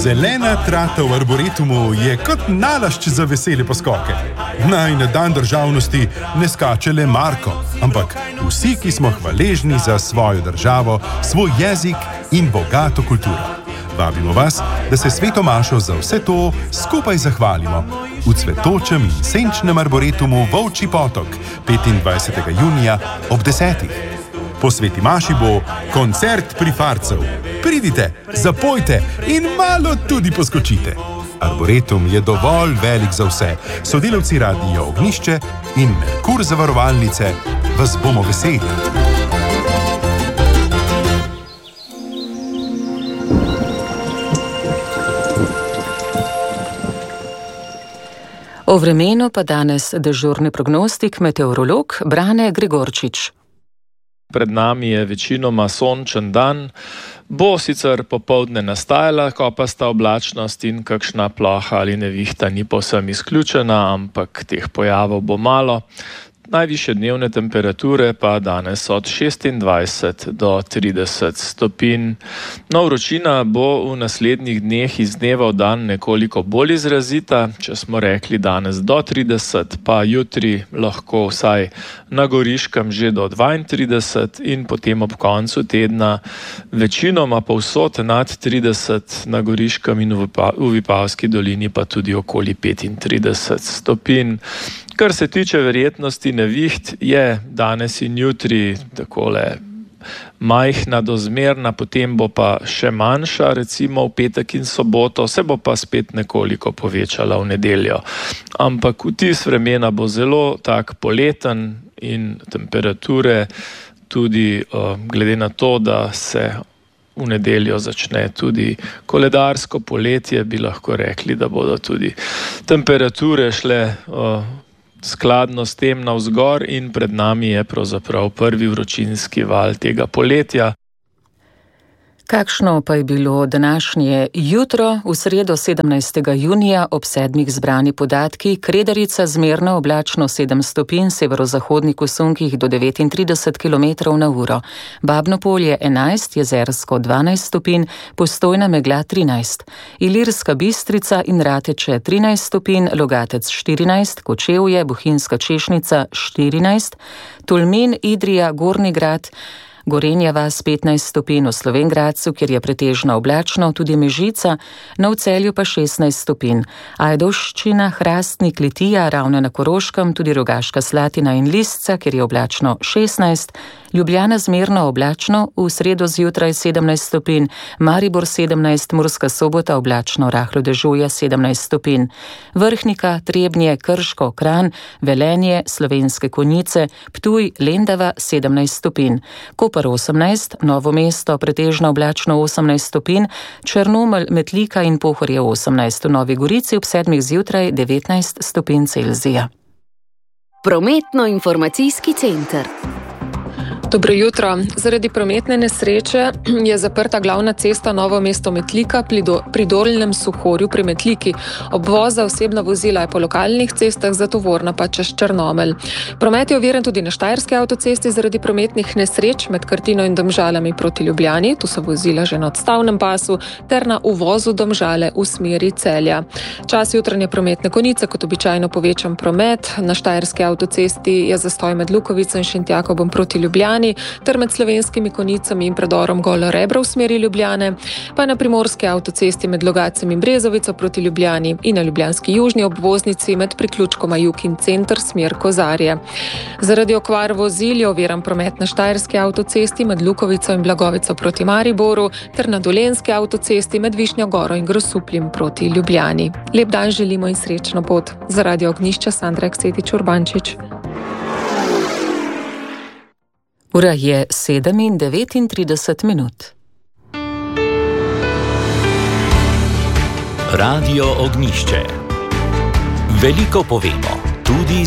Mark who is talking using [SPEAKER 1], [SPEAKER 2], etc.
[SPEAKER 1] Zelena trata v Arboretumu je kot nalašč za vesele poskoke. Naj na dan državnosti ne skače le Marko, ampak vsi, ki smo hvaležni za svojo državo, svoj jezik in bogato kulturo. Vabimo vas, da se Sveto mašo za vse to skupaj zahvalimo v cvetočem in senčnem Arboretumu Volčji potok 25. junija ob 10. Po Sveti maši bo koncert prifarcev. Pridite, zapojte in malo tudi poskočite. Arboretum je dovolj velik za vse. Sodelavci Radia Ognjišče in Merkur zavarovalnice vas bomo veseli.
[SPEAKER 2] O vremenu pa danes dežurni prognostik meteorolog Brane Gregorčič.
[SPEAKER 3] Pred nami je večinoma sončen dan, bo sicer popoldne nastajala kopasta oblačnost in kakšna ploha ali nevihta ni povsem izključena, ampak teh pojavov bo malo. Najvišje dnevne temperature pa danes od 26 do 30 stopinj. No, vročina bo v naslednjih dneh iz dneva v dan nekoliko bolj izrazita. Če smo rekli danes do 30, pa jutri lahko vsaj na Goriškem že do 32 in potem ob koncu tedna večinoma povsod nad 30, na Goriškem in v Vipavski dolini pa tudi okoli 35 stopinj. Kar se tiče verjetnosti neviht, je danes in jutri takole majhna do zmerna, potem bo pa še manjša, recimo v petek in soboto, se bo pa spet nekoliko povečala v nedeljo. Ampak vtis vremena bo zelo tak poleten in temperature tudi glede na to, da se v nedeljo začne tudi koledarsko poletje, bi lahko rekli, da bodo tudi temperature šle skladno s tem navzgor in pred nami je pravzaprav prvi vročinski val tega poletja.
[SPEAKER 2] Kakšno pa je bilo današnje jutro? V sredo 17. junija ob 7. zbrani podatki: Kredarica zmerno oblačno 7 stopinj, severozahodnik v sunkih do 39 km/h, Babno Polje 11, Jezersko 12 stopinj, Postojna megla 13, Ilirska Bistrica in Rateče 13 stopinj, Logatec 14, Kočevje, Bohinjska Češnica 14, Tolmin, Idrija, Gornji Grad, Gorenja vas 15 stopinj, v Slovenj Gradcu, kjer je pretežno oblačno, tudi Mežica, na v Celju pa 16 stopinj. Ajdovščina, Hrastnik, Litija, Ravne na Koroškem, tudi Rogaška Slatina in Lisca, kjer je oblačno 16, Ljubljana zmerno oblačno, v sredo zjutraj 17 stopinj, Maribor 17, Murska Sobota oblačno, rahlo dežuje 17 stopinj, Vrhnika, Trebnje, Krško, Kranj, Velenje, Slovenske Konjice, Ptuj, Lendava 17 stopinj, Koper 18, Novo mesto pretežno oblačno 18 stopinj, Črnomelj, Metlika in Pohorje 18, v Novi Gorici ob 7. zjutraj 19 stopinj Celzija.
[SPEAKER 4] Prometno-informacijski center.
[SPEAKER 5] Dobro jutro. Zaradi prometne nesreče je zaprta glavna cesta Novo mesto-Metlika pri Dolnjem Suhorju pri Metliki. Obvoza osebna vozila je po lokalnih cestah, za tovorna pa čez Črnomelj. Promet je oviran tudi na Štajerski avtocesti zaradi prometnih nesreč med Krtino in Domžalami proti Ljubljani, tu so vozila že na odstavnem pasu, ter na uvozu Domžale v smeri Celja. Čas jutranje prometne konice, kot običajno povečan promet. Na Štajerski avtocesti je zastoj med Lukovico in Šentjakobom proti Ljubljani, ter med Slovenskimi Konjicami in predorom Golo Rebro v smeri Ljubljane, pa na Primorski avtocesti med Logacem in Brezovico proti Ljubljani in na ljubljanski južni obvoznici med priključkoma Jug in Center smer Kozarje. Zaradi okvar vozil je oviran promet na Štajerski avtocesti med Lukovico in Blagovico proti Mariboru ter na Dolenjski avtocesti med Višnjo Goro in Grosupljem proti Ljubljani. Lep dan želimo in srečno pot. Za Radio Ognjišče Sandra Aksetič Urbančič.
[SPEAKER 2] Ura je 7:39 minut.
[SPEAKER 6] Radio Ognjišče. Veliko povemo, tudi